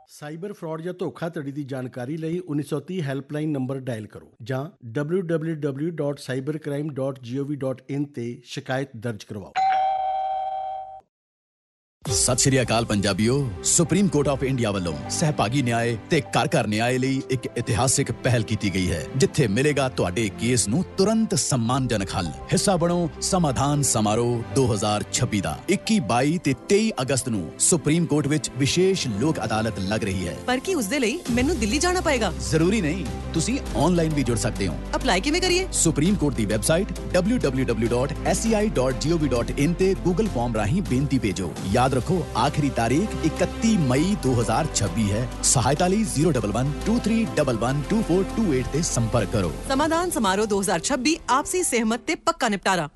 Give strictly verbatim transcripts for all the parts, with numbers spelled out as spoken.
Cyber fraud ਜਾਂ ਧੋਖਾਧੜੀ ਦੀ ਜਾਣਕਾਰੀ ਲਈ ਉੱਨੀ ਸੌ ਤੀਹ ਹੈਲਪਲਾਈਨ ਨੰਬਰ ਡਾਇਲ ਕਰੋ ਜਾਂ W W W dot cyber crime dot gov dot in ਤੇ ਸ਼ਿਕਾਇਤ ਦਰਜ ਕਰਵਾਓ। ਸਤਿ ਸ਼੍ਰੀ ਅਕਾਲ ਪੰਜਾਬੀਓ। ਸੁਪਰੀਮ ਕੋਰਟ ਆਫ ਇੰਡੀਆ ਵੱਲੋਂ ਸਹਿਭਾਗੀ ਨਿਆਂ ਤੇ ਘਰ ਘਰ ਨਿਆਂ ਲਈ ਇੱਕ ਇਤਿਹਾਸਿਕ ਪਹਿਲ ਕੀਤੀ ਗਈ ਹੈ, ਜਿੱਥੇ ਮਿਲੇਗਾ ਤੁਹਾਡੇ ਕੇਸ ਨੂੰ ਤੁਰੰਤ ਸਨਮਾਨਜਨਕ ਹੱਲ। ਹਿੱਸਾ ਬਣੋ ਸਮਾਧਾਨ ਸਮਾਰੋਹ ਦੋ ਹਜ਼ਾਰ ਛੱਬੀ ਦਾ। ਇੱਕੀ ਬਾਈ ਤੇ ਤੇਈ ਅਗਸਤ ਨੂੰ ਸੁਪਰੀਮ ਕੋਰਟ ਵਿੱਚ ਵਿਸ਼ੇਸ਼ ਲੋਕ ਅਦਾਲਤ ਲੱਗ ਰਹੀ ਹੈ। ਪਰ ਕੀ ਉਸ ਦੇ ਲਈ ਮੈਨੂੰ ਦਿੱਲੀ ਜਾਣਾ ਪਏਗਾ? ਜ਼ਰੂਰੀ ਨਹੀਂ, ਤੁਸੀਂ ਆਨਲਾਈਨ ਵੀ ਜੁੜ ਸਕਦੇ ਹੋ। ਅਪਲਾਈ ਕਿਵੇਂ ਕਰੀਏ? Supreme court the website W W W dot S E I dot gov dot in ਤੇ ਗੂਗਲ ਫਾਰਮ ਰਾਹੀਂ ਬੇਨਤੀ ਭੇਜੋ। ਯਾਦ ਰੱਖੋ, ਆਖਰੀ ਤਾਰੀਖ ਇਕੱਤੀ ਮਈ ਦੋ ਹਜ਼ਾਰ ਛੱਬੀ ਹੈ। ਸਹਾਇਤਾ ਲਈ zero double one two three double one two four two eight ਤੇ ਸੰਪਰਕ ਕਰੋ। ਸਮਾਧਾਨ ਸਮਾਰੋਹ ਦੋ ਹਜ਼ਾਰ ਛੱਬੀ, ਆਪਸੀ ਸਹਿਮਤ ਤੇ ਪੱਕਾ ਨਿਪटारा।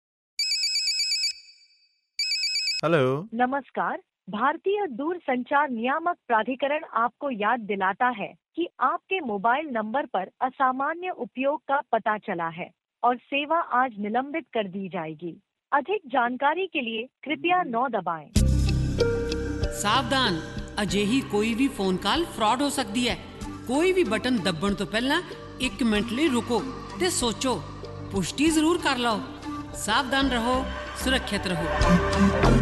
हेलो, नमस्कार। भारतीय दूरसंचार नियामक प्राधिकरण आपको याद दिलाता है कि आपके मोबाइल नंबर पर असामान्य उपयोग का पता चला है और सेवा आज निलंबित कर दी जाएगी। अधिक जानकारी के लिए कृपया नौ दबाएं। सावधान, अजिही कोई भी फोन कॉल फ्रॉड हो सकती है। कोई भी बटन दबण तो पहला एक मिनट लिए रुको ते सोचो, पुष्टि जरूर कर लो। सावधान रहो, सुरक्षित रहो।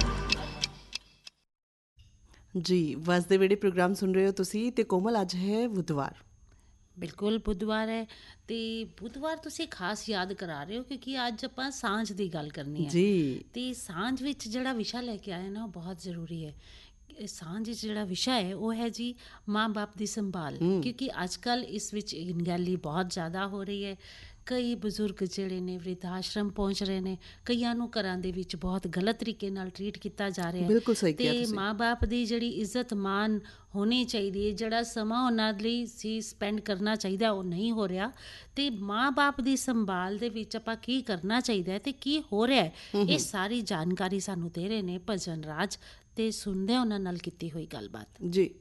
ਜੀ ਵਸਦੇ ਵੇੜੇ ਪ੍ਰੋਗਰਾਮ ਸੁਣ ਰਹੇ ਹੋ ਤੁਸੀਂ ਤੇ ਕੋਮਲ, ਅੱਜ ਹੈ ਬੁੱਧਵਾਰ। ਬਿਲਕੁਲ ਬੁੱਧਵਾਰ ਹੈ ਤੇ ਬੁੱਧਵਾਰ ਤੁਸੀਂ ਖਾਸ ਯਾਦ ਕਰਾ ਰਹੇ ਹੋ ਕਿਉਂਕਿ ਅੱਜ ਆਪਾਂ ਸਾਂਝ ਦੀ ਗੱਲ ਕਰਨੀ ਹੈ ਜੀ। ਤੇ ਸਾਂਝ ਵਿੱਚ ਜਿਹੜਾ ਵਿਸ਼ਾ ਲੈ ਕੇ ਆਏ ਨਾ ਉਹ ਬਹੁਤ ਜ਼ਰੂਰੀ ਹੈ। ਸਾਂਝ ਵਿੱਚ ਜਿਹੜਾ ਵਿਸ਼ਾ ਹੈ ਉਹ ਹੈ ਜੀ ਮਾਂ ਬਾਪ ਦੀ ਸੰਭਾਲ, ਕਿਉਂਕਿ ਅੱਜ ਕੱਲ੍ਹ ਇਸ ਵਿੱਚ ਅਣਗਹਿਲੀ ਬਹੁਤ ਜ਼ਿਆਦਾ ਹੋ ਰਹੀ ਹੈ। ਕਈ ਬਜ਼ੁਰਗ ਜਿਹੜੇ ਨੇ ਵਰਿੱਧ ਆਸ਼ਰਮ ਪਹੁੰਚ ਰਹੇ ਨੇ, ਕਈਆਂ ਨੂੰ ਘਰਾਂ ਦੇ ਵਿੱਚ ਬਹੁਤ ਗਲਤ ਤਰੀਕੇ ਨਾਲ ਟਰੀਟ ਕੀਤਾ ਜਾ ਰਿਹਾ ਹੈ। ਬਿਲਕੁਲ ਸਹੀ ਕਿਹਾ ਤੇ ਤੁਸੀਂ। ਮਾਂ ਬਾਪ ਦੀ ਜਿਹੜੀ ਇੱਜ਼ਤ ਮਾਨ ਹੋਣੀ ਚਾਹੀਦੀ ਹੈ, ਜਿਹੜਾ ਸਮਾਂ ਉਹਨਾਂ ਲਈ ਸੀ ਸਪੈਂਡ ਕਰਨਾ ਚਾਹੀਦਾ ਉਹ ਨਹੀਂ ਹੋ ਰਿਹਾ। ਤੇ ਮਾਂ ਬਾਪ ਦੀ ਸੰਭਾਲ ਦੇ ਵਿੱਚ ਆਪਾਂ ਕੀ ਕਰਨਾ ਚਾਹੀਦਾ ਹੈ ਤੇ ਕੀ ਹੋ ਰਿਹਾ ਹੈ, ਇਹ ਸਾਰੀ ਜਾਣਕਾਰੀ ਸਾਨੂੰ ਦੇ ਰਹੇ ਨੇ ਭਜਨ ਰਾਜ, ਤੇ ਸੁਣਦੇ ਉਹਨਾਂ ਨਾਲ ਕੀਤੀ ਹੋਈ ਗੱਲਬਾਤ। ਜੀ।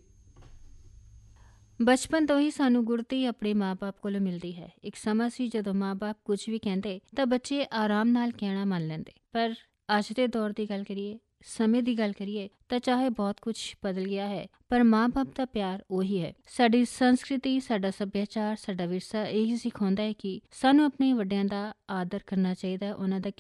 ਬਚਪਨ ਤੋਂ ਹੀ ਸਾਨੂੰ ਗੁੜਤੀ ਆਪਣੇ ਮਾਂ-ਬਾਪ ਕੋਲੋਂ ਮਿਲਦੀ ਹੈ। ਇੱਕ ਸਮਾਂ ਸੀ ਜਦੋਂ ਮਾਂ-ਬਾਪ ਕੁਝ ਵੀ ਕਹਿੰਦੇ ਤਾਂ ਬੱਚੇ ਆਰਾਮ ਨਾਲ ਕਹਿਣਾ ਮੰਨ ਲੈਂਦੇ, ਪਰ ਅੱਜ ਦੇ ਦੌਰ ਦੀ ਗੱਲ ਕਰੀਏ, ਸਮੇਂ ਦੀ ਗੱਲ ਕਰੀਏ ਤਾਂ ਚਾਹੇ ਬਹੁਤ ਕੁਝ ਬਦਲ ਗਿਆ ਹੈ, ਪਰ ਮਾਂ-ਬਾਪ ਦਾ ਪਿਆਰ ਉਹੀ ਹੈ। ਸਾਡੀ ਸੰਸਕ੍ਰਿਤੀ, ਸਾਡਾ ਸੱਭਿਆਚਾਰ, ਸਾਡਾ ਵਿਰਸਾ ਇਹੀ ਸਿਖਾਉਂਦਾ ਹੈ ਕਿ ਸਾਨੂੰ ਆਪਣੇ ਵੱਡਿਆਂ ਦਾ ਆਦਰ ਕਰਨਾ ਚਾਹੀਦਾ, ਉਹਨਾਂ ਦਾ